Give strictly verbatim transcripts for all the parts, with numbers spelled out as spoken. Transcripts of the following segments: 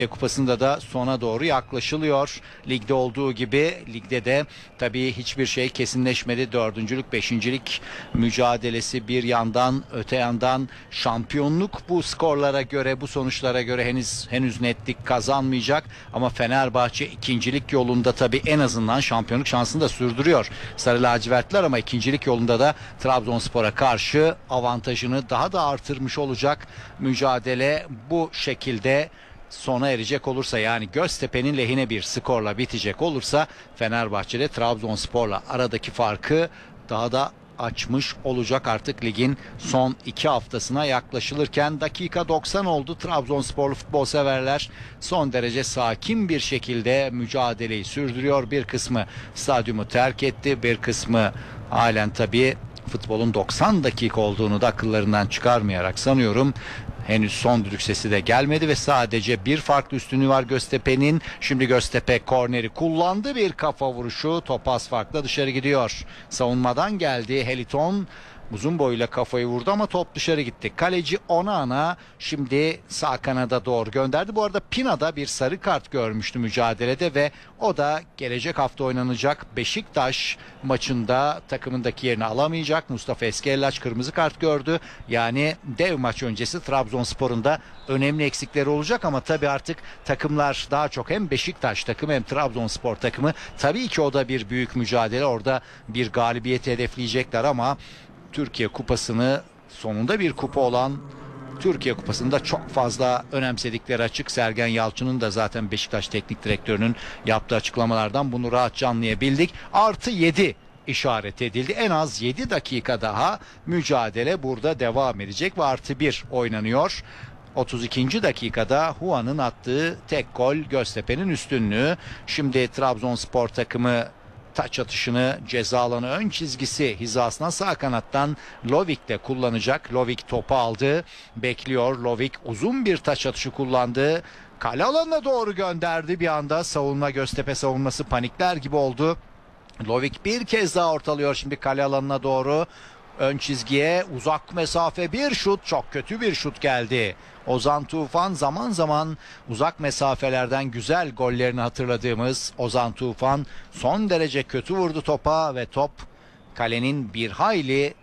Kupası'nda da sona doğru yaklaşılıyor. Ligde olduğu gibi ligde de tabii hiçbir şey kesinleşmedi. Dördüncülük, beşincilik mücadelesi bir yandan, öte yandan şampiyonluk bu skorlara göre, bu sonuçlara göre henüz henüz netlik kazanmayacak. Ama Fenerbahçe ikincilik yolunda tabii en azından şampiyonluk şansını da sürdürüyor. Sarı lacivertler ama ikincilik yolunda da Trabzonspor'a karşı avantajını daha da artırmış olacak. Mücadele bu şekilde sona erecek olursa, yani Göztepe'nin lehine bir skorla bitecek olursa Fenerbahçe'de Trabzonspor'la aradaki farkı daha da açmış olacak. Artık ligin son iki haftasına yaklaşılırken dakika doksan oldu. Trabzonsporlu futbol severler son derece sakin bir şekilde mücadeleyi sürdürüyor. Bir kısmı stadyumu terk etti, bir kısmı halen tabii futbolun doksan dakika olduğunu da akıllarından çıkarmayarak sanıyorum henüz son düdük sesi de gelmedi ve sadece bir farklı üstünlüğü var Göztepe'nin. Şimdi Göztepe korneri kullandı, bir kafa vuruşu, top az farkla dışarı gidiyor. Savunmadan geldi Heliton, uzun boyuyla kafayı vurdu ama top dışarı gitti. Kaleci Onana şimdi sağ kanada doğru gönderdi. Bu arada Pina'da bir sarı kart görmüştü mücadelede ve o da gelecek hafta oynanacak Beşiktaş maçında takımındaki yerini alamayacak. Mustafa Eskellaç kırmızı kart gördü. Yani dev maç öncesi Trabzonspor'un da önemli eksikleri olacak ama tabii artık takımlar daha çok, hem Beşiktaş takımı hem Trabzonspor takımı, tabii ki o da bir büyük mücadele. Orada bir galibiyeti hedefleyecekler ama Türkiye Kupası'nı, sonunda bir kupa olan Türkiye Kupası'nda çok fazla önemsedikleri açık. Sergen Yalçın'ın da zaten Beşiktaş Teknik Direktörü'nün yaptığı açıklamalardan bunu rahatça anlayabildik. Artı yedi işaret edildi. En az yedi dakika daha mücadele burada devam edecek ve artı bir oynanıyor. otuz ikinci dakikada Huan'ın attığı tek gol Göztepe'nin üstünlüğü. Şimdi Trabzonspor takımı taç atışını ceza alanı ön çizgisi hizasına sağ kanattan Lovik de kullanacak. Lovik topu aldı, bekliyor. Lovik uzun bir taç atışı kullandı. Kale alanına doğru gönderdi. Bir anda savunma, Göztepe savunması panikler gibi oldu. Lovik bir kez daha ortalıyor şimdi kale alanına doğru. Ön çizgiye uzak mesafe bir şut, çok kötü bir şut geldi. Ozan Tufan, zaman zaman uzak mesafelerden güzel gollerini hatırladığımız Ozan Tufan son derece kötü vurdu topa ve top kalenin bir hayli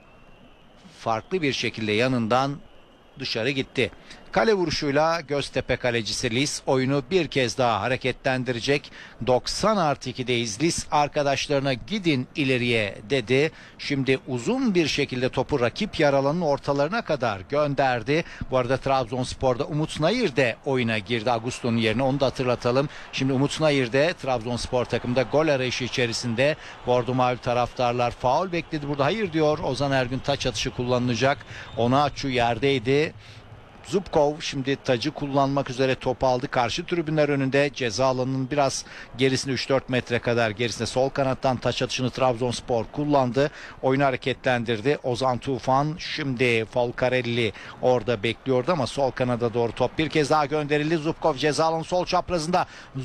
farklı bir şekilde yanından dışarı gitti. Kale vuruşuyla Göztepe kalecisi Lis oyunu bir kez daha hareketlendirecek. doksan artı ikideyiz. Lis arkadaşlarına gidin ileriye dedi. Şimdi uzun bir şekilde topu rakip yer alanının ortalarına kadar gönderdi. Bu arada Trabzonspor'da Umut Nayır de oyuna girdi Augusto'nun yerine, onu da hatırlatalım. Şimdi Umut Nayır de Trabzonspor takımda gol arayışı içerisinde. Bordo mavi taraftarlar faul bekledi burada. Hayır diyor. Ozan Ergün taç atışı kullanılacak. Onaçu yerdeydi. Zubkov şimdi tacı kullanmak üzere topu aldı. Karşı tribünler önünde, ceza alanının biraz gerisinde, üç dört metre kadar gerisinde sol kanattan taç atışını Trabzonspor kullandı. Oyunu hareketlendirdi. Ozan Tufan şimdi Folcarelli orada bekliyordu ama sol kanada doğru top bir kez daha gönderildi. Zubkov ceza alanı sol çaprazında.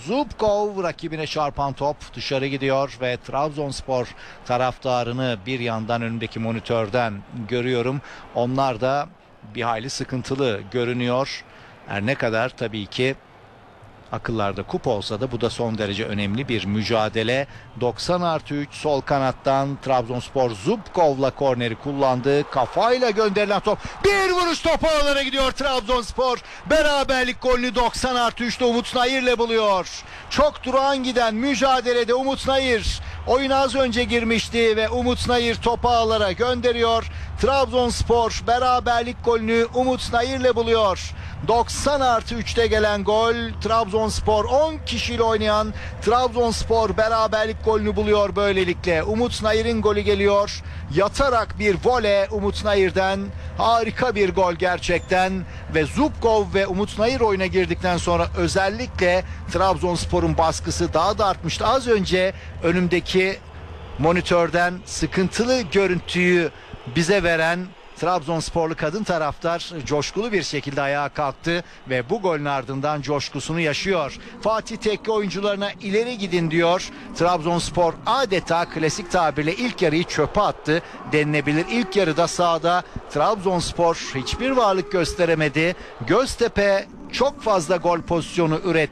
Zubkov rakibine çarpan top dışarı gidiyor ve Trabzonspor taraftarını bir yandan önündeki monitörden görüyorum. Onlar da bir hayli sıkıntılı görünüyor. Her ne kadar tabii ki akıllarda kupa olsa da bu da son derece önemli bir mücadele. doksan artı üç sol kanattan Trabzonspor Zubkov'la korneri kullandı. Kafayla gönderilen top, bir vuruş, top ağlara gidiyor Trabzonspor. Beraberlik golünü doksan artı üçte Umut Nayır'le buluyor. Çok durağan giden mücadelede Umut Nayır oyuna az önce girmişti ve Umut Nayır topu ağlara gönderiyor. Trabzonspor beraberlik golünü Umut Nayır'le buluyor. doksan artı üçte gelen gol. Trabzonspor on kişiyle oynayan Trabzonspor beraberlik golünü buluyor böylelikle. Umut Nayır'ın golü geliyor. Yatarak bir voley Umut Nayır'dan. Harika bir gol gerçekten. Ve Zubkov ve Umut Nayır oyuna girdikten sonra özellikle Trabzonspor'un baskısı daha da artmıştı. Az önce önümdeki monitörden sıkıntılı görüntüyü bize veren Trabzonsporlu kadın taraftar coşkulu bir şekilde ayağa kalktı ve bu golün ardından coşkusunu yaşıyor. Fatih Tekke oyuncularına ileri gidin diyor. Trabzonspor adeta klasik tabirle ilk yarıyı çöpe attı denilebilir. İlk yarıda sahada Trabzonspor hiçbir varlık gösteremedi. Göztepe çok fazla gol pozisyonu üretti.